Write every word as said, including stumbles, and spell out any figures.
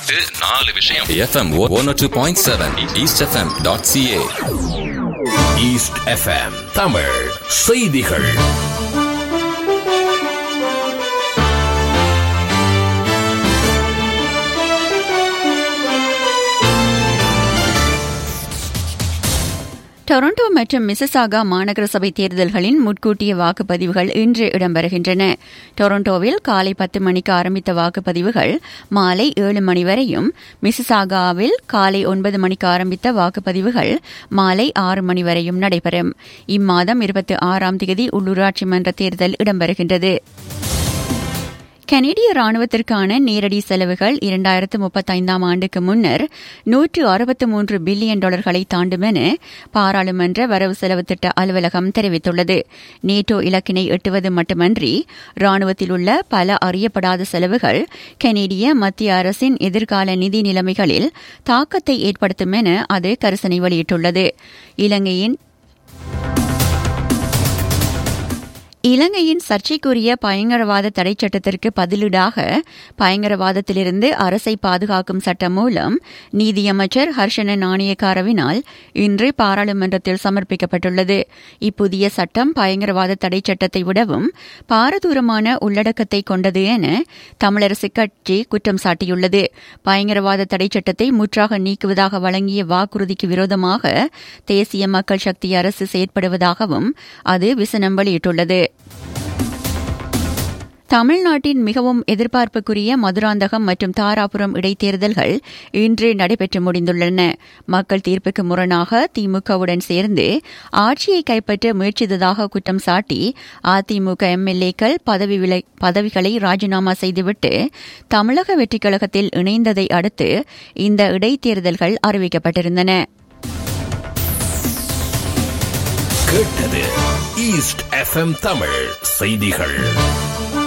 எட்டு நாலு விஷயம். எஃப்எம் ஒன் ஓ two point seven east FM dot CA. East FM Tamil செய்திகள். டொரண்டோ மற்றும் மிசிசாகா மாநகர சபை தேர்தல்களின் முன்கூட்டிய வாக்குப்பதிவுகள் இன்று இடம்பெறுகின்றன. டொரண்டோவில் காலை பத்து மணிக்கு ஆரம்பித்த வாக்குப்பதிவுகள் மாலை ஏழு மணி வரையும், மிசிசாகாவில் காலை ஒன்பது மணிக்கு ஆரம்பித்த வாக்குப்பதிவுகள் மாலை ஆறு மணி வரையும் நடைபெறும். இம்மாதம் இருபத்தி ஆறாம் தேதி உள்ளூராட்சி மன்ற தேர்தல் இடம்பெறுகின்றது. கனேடிய ராணுவத்திற்கான நேரடி செலவுகள் இரண்டாயிரத்து முப்பத்தைந்தாம் ஆண்டுக்கு முன்னர் நூற்று அறுபத்து மூன்று பில்லியன் டாலர்களை தாண்டும் என பாராளுமன்ற வரவு செலவு திட்ட அலுவலகம் தெரிவித்துள்ளது. நேட்டோ இலக்கினை எட்டுவது மட்டுமன்றி ராணுவத்தில் உள்ள பல அறியப்படாத செலவுகள் கனேடிய மத்திய அரசின் எதிர்கால நிதி நிலைமைகளில் தாக்கத்தை ஏற்படுத்தும் என அது கரிசனை வெளியிட்டுள்ளது. இலங்கையின் இலங்கையின் சர்ச்சைக்குரிய பயங்கரவாத தடை சட்டத்திற்கு பதிலீடாக பயங்கரவாதத்திலிருந்து அரசை பாதுகாக்கும் சட்டம் மூலம் நீதியமைச்சர் ஹர்ஷன நாணயக்காரவினால் இன்று பாராளுமன்றத்தில் சமர்ப்பிக்கப்பட்டுள்ளது. இப்புதிய சட்டம் பயங்கரவாத தடை சட்டத்தை விடவும் பாரதூரமான உள்ளடக்கத்தை கொண்டது என தமிழரசுக் கட்சி குற்றம் சாட்டியுள்ளது. பயங்கரவாத தடை சட்டத்தை முற்றாக நீக்குவதாக வழங்கிய வாக்குறுதிக்கு விரோதமாக தேசிய மக்கள் சக்தி அரசு செயற்படுவதாகவும் அது விசனம் வெளியிட்டுள்ளது. தமிழ்நாட்டின் மிகவும் எதிர்பார்ப்புக்குரிய மதுராந்தகம் மற்றும் தாராபுரம் இடைத்தேர்தல்கள் இன்று நடைபெற்று முடிந்துள்ளன. மக்கள் தீர்ப்புக்கு முரணாக திமுகவுடன் சேர்ந்து ஆட்சியை கைப்பற்ற முயற்சித்ததாக குற்றம் சாட்டி அதிமுக எம்எல்ஏக்கள் பதவிகளை ராஜினாமா செய்துவிட்டு தமிழக வெற்றிக் கழகத்தில் இணைந்ததை அடுத்து இந்த இடைத்தேர்தல்கள் அறிவிக்கப்பட்டிருந்தன. கேட்டது ஈஸ்ட் எஃப்எம் தமிழ் செய்திகள்.